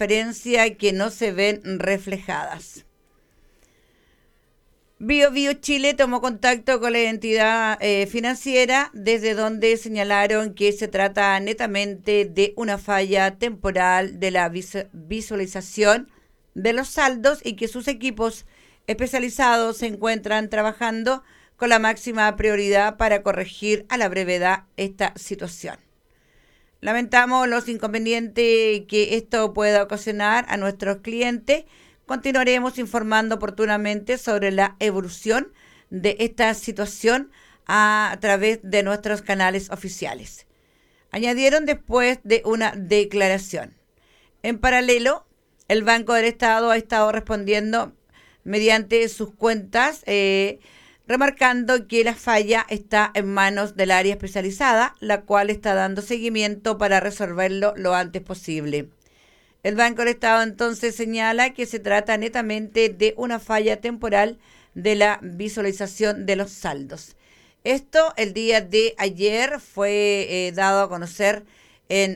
transparencia que no se ven reflejadas. Bio Chile tomó contacto con la entidad financiera, desde donde señalaron que se trata netamente de una falla temporal de la visualización de los saldos y que sus equipos especializados se encuentran trabajando con la máxima prioridad para corregir a la brevedad esta situación. Lamentamos los inconvenientes que esto pueda ocasionar a nuestros clientes. Continuaremos informando oportunamente sobre la evolución de esta situación a través de nuestros canales oficiales. Añadieron después de una declaración. En paralelo, el Banco del Estado ha estado respondiendo mediante sus cuentas, remarcando que la falla está en manos del área especializada, la cual está dando seguimiento para resolverlo lo antes posible. El Banco del Estado entonces señala que se trata netamente de una falla temporal de la visualización de los saldos. Esto el día de ayer fue dado a conocer en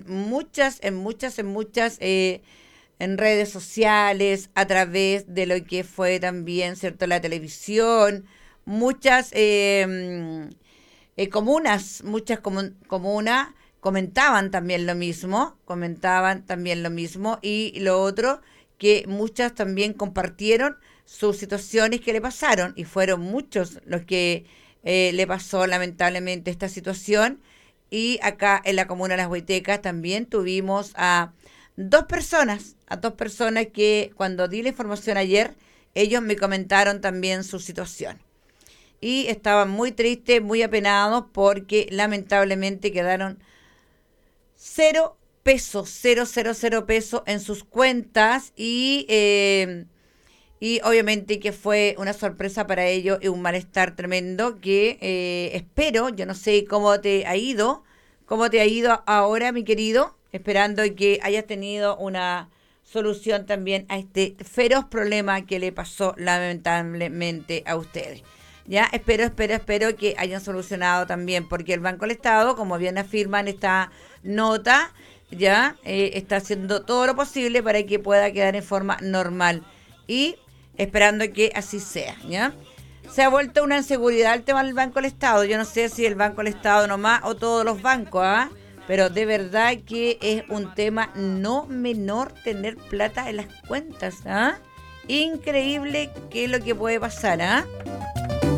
redes sociales, a través de lo que fue también, ¿cierto?, la televisión. Muchas comunas comentaban también lo mismo, y lo otro, que muchas también compartieron sus situaciones que le pasaron, y fueron muchos los que le pasó lamentablemente esta situación. Y acá en la comuna de Las Huaytecas también tuvimos a dos personas que cuando di la información ayer, ellos me comentaron también su situación. Y estaban muy tristes, muy apenados, porque lamentablemente quedaron 0 pesos en sus cuentas, y obviamente que fue una sorpresa para ellos y un malestar tremendo que espero, yo no sé cómo te ha ido ahora, mi querido, esperando que hayas tenido una solución también a este feroz problema que le pasó lamentablemente a ustedes. Ya, espero que hayan solucionado también, porque el Banco del Estado, como bien afirma en esta nota, ya está haciendo todo lo posible para que pueda quedar en forma normal, y esperando que así sea, ¿ya? Se ha vuelto una inseguridad el tema del Banco del Estado. Yo no sé si el Banco del Estado nomás o todos los bancos, pero de verdad que es un tema no menor tener plata en las cuentas, Increíble qué es lo que puede pasar,